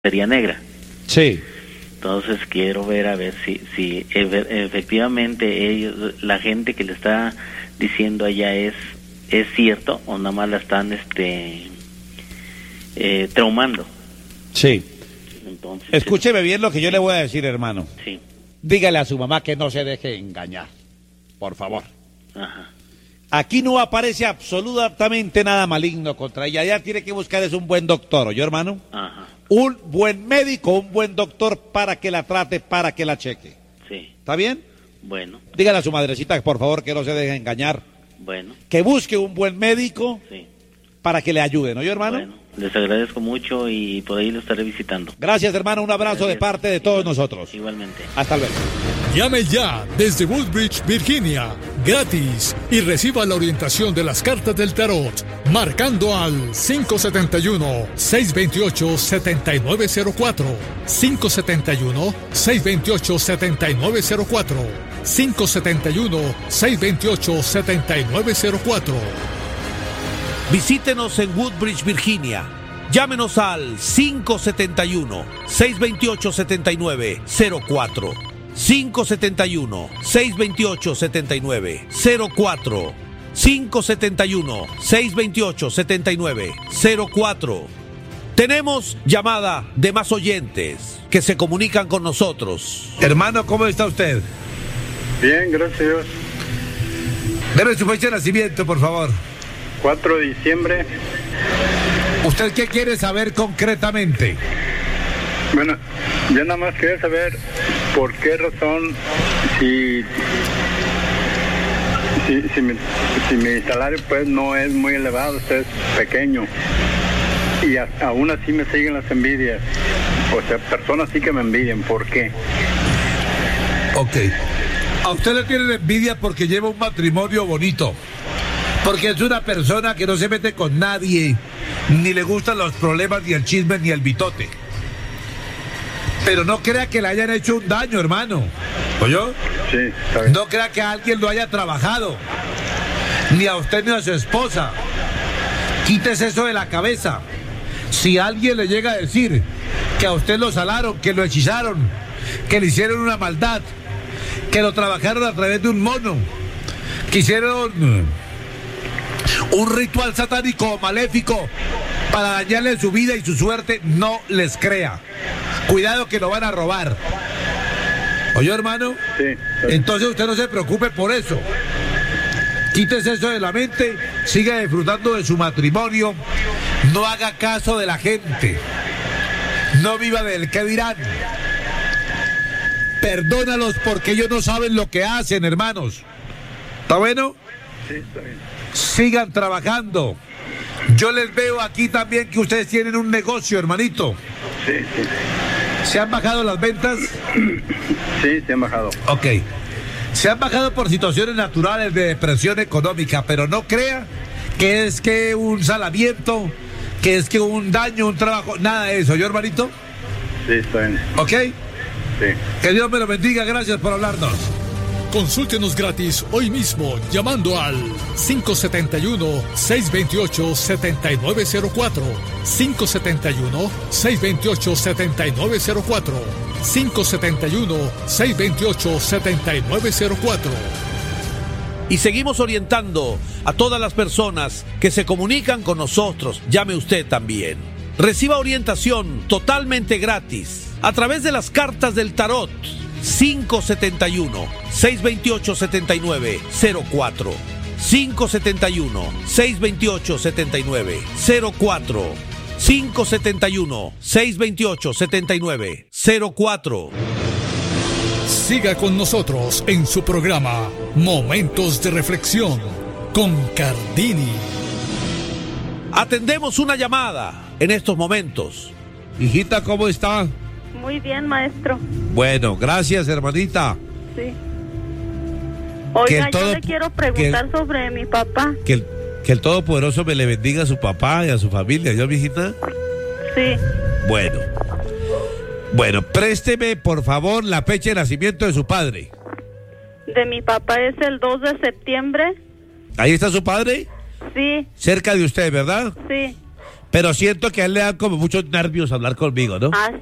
sería negra. Sí. Entonces quiero ver a ver si efectivamente ellos, la gente que le está diciendo allá es cierto o nada más la están traumando. Sí. Entonces, escúcheme bien lo que yo le voy a decir, hermano. Sí. Dígale a su mamá que no se deje engañar, por favor. Ajá. Aquí no aparece absolutamente nada maligno contra ella. Ella tiene que buscar es un buen doctor, ¿oyó, hermano? Ajá. Un buen médico, un buen doctor para que la trate, para que la cheque. Sí. ¿Está bien? Bueno. Dígale a su madrecita, por favor, que no se deje engañar. Bueno. Que busque un buen médico, sí, para que le ayude, ¿no, yo, hermano? Bueno, les agradezco mucho y por ahí lo estaré visitando. Gracias, hermano, un abrazo de parte de todos nosotros. Igualmente. Hasta luego. Llame ya desde Woodbridge, Virginia, gratis, y reciba la orientación de las cartas del tarot, marcando al 571-628-7904, 571-628-7904, 571-628-7904. Visítenos en Woodbridge, Virginia. Llámenos al 571-628-7904. 571-628-7904. 571-628-7904. Tenemos llamada de más oyentes que se comunican con nosotros. Hermano, ¿cómo está usted? Bien, gracias a Dios. Deme su fecha de nacimiento, por favor. 4 de diciembre. ¿Usted qué quiere saber concretamente? Bueno, yo nada más quería saber por qué razón si mi salario pues no es muy elevado, es pequeño, y aún así me siguen las envidias. O sea, personas sí que me envidian. ¿Por qué? Ok. A usted le tienen envidia porque lleva un matrimonio bonito. Porque es una persona que no se mete con nadie, ni le gustan los problemas, ni el chisme, ni el bitote. Pero no crea que le hayan hecho un daño, hermano. ¿Oyó? Sí, está bien. No crea que alguien lo haya trabajado. Ni a usted ni a su esposa. Quítese eso de la cabeza. Si alguien le llega a decir que a usted lo salaron, que lo hechizaron, que le hicieron una maldad, que lo trabajaron a través de un mono, que hicieron un ritual satánico o maléfico para dañarle su vida y su suerte, no les crea. Cuidado que lo van a robar. ¿Oyó, hermano? Sí. Entonces usted no se preocupe por eso. Quítese eso de la mente, siga disfrutando de su matrimonio, no haga caso de la gente, no viva del qué dirán. Perdónalos porque ellos no saben lo que hacen, hermanos. ¿Está bueno? Sí, está bien. Sigan trabajando. Yo les veo aquí también que ustedes tienen un negocio, hermanito. Sí, sí. ¿Se han bajado las ventas? Sí, se han bajado. Ok. Se han bajado por situaciones naturales de depresión económica, pero no crea que es que un salamiento, que es que un daño, un trabajo, nada de eso. ¿Yo, hermanito? Sí, está bien. ¿Ok? Sí. Que Dios me lo bendiga, gracias por hablarnos. Consúltenos gratis hoy mismo llamando al 571-628-7904, 571-628-7904, 571-628-7904. Y seguimos orientando a todas las personas que se comunican con nosotros. Llame usted también. Reciba orientación totalmente gratis a través de las cartas del tarot. 571-628-7904, 571-628-7904, 571-628-7904. Siga con nosotros en su programa Momentos de Reflexión con Cardini. Atendemos una llamada en estos momentos. Hijita, ¿cómo está? Muy bien, maestro. Bueno, gracias, hermanita. Sí. Oiga, todo- yo le quiero preguntar sobre mi papá. Que el Todopoderoso me le bendiga a su papá y a su familia, ¿yo, mijita? Sí. Bueno, présteme, por favor, la fecha de nacimiento de su padre. De mi papá es el 2 de septiembre. ¿Ahí está su padre? Sí, Cerca de usted, ¿verdad? sí. Pero siento que a él le dan como muchos nervios hablar conmigo, ¿no? Ah,